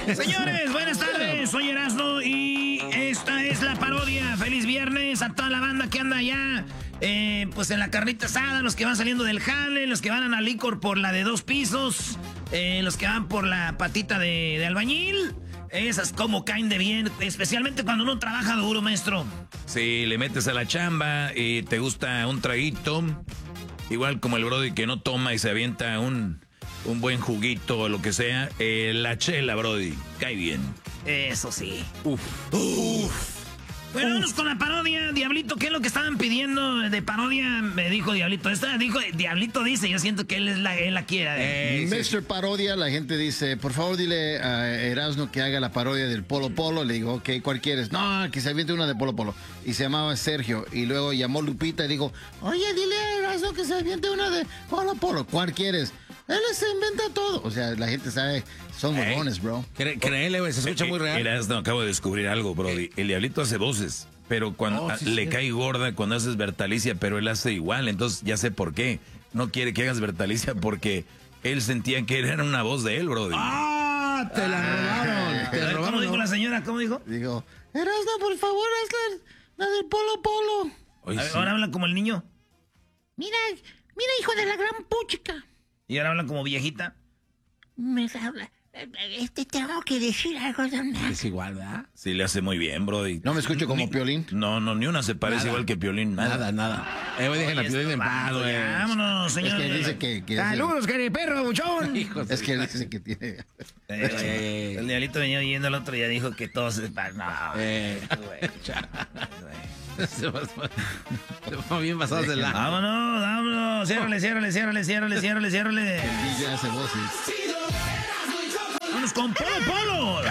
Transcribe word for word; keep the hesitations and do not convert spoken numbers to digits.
Señores, buenas tardes, soy Erasmo y esta es la parodia. Feliz viernes a toda la banda que anda allá, eh, pues en la carnita asada, los que van saliendo del jale, los que van a la licor por la de dos pisos, eh, los que van por la patita de, de albañil. Esas como caen de bien, especialmente cuando uno trabaja duro, maestro. Sí, le metes a la chamba y te gusta un traguito, igual como el brody que no toma y se avienta un... un buen juguito o lo que sea, eh, la chela, brody, cae bien. Eso sí. Uf. Uf. Bueno, Uf. vamos con la parodia. Diablito, ¿qué es lo que estaban pidiendo de parodia? Me dijo Diablito. Esta dijo, Diablito dice, yo siento que él es la, él la quiere. Eh, mister Sí. Parodia, la gente dice, por favor dile a Erasmo que haga la parodia del Polo Polo. Le digo, ok, ¿cuál quieres? No, que se aviente una de Polo Polo. Y se llamaba Sergio. Y luego llamó Lupita y dijo, oye, dile a Erasmo que se aviente una de Polo Polo. ¿Cuál quieres? Él se inventa todo. O sea, la gente sabe, son huevones, bro. Cre créele, güey, se escucha eh, muy real. Eras, no, acabo de descubrir algo, brody. El Diablito hace voces, pero cuando Oh, sí, le sí. cae gorda cuando haces Bertalicia, pero él hace igual, entonces ya sé por qué. No quiere que hagas Bertalicia porque él sentía que era una voz de él, brody. ¡Ah! Te la robaron. A Te ver, robaron. ¿cómo dijo la señora? ¿Cómo dijo? Digo, Erasmo, por favor, haz la, la del Polo Polo. Oye, A ver, sí. ahora habla como el niño. Mira, mira, hijo de la gran puchica. Y ahora habla como viejita. Me habla. Este, tengo que decir algo de una... Es igual, ¿verdad? Sí, le hace muy bien, brody. ¿No me escucho como Ni- Piolín? No, no, ni una se parece Nada. igual que Piolín. Nada. Nada, nada. Eh, güey, dejen la Oye, Piolín esto en va, paz, güey. ya, Vámonos, Es señores. que dice que... que es el- ¡Saludos, perro, buchón! Hijos de- Es que él dice que tiene... Eh, Eh. el Diablito venía oyendo el otro día, dijo que todos... No, Eh. güey. Se va- se va bien pasados de la... Vámonos, vámonos. Ciérrale, ciérrale, ciérrale, ciérrale, ciérrale, ciérrale. El D J hace voces. Vámonos con Polo Polo.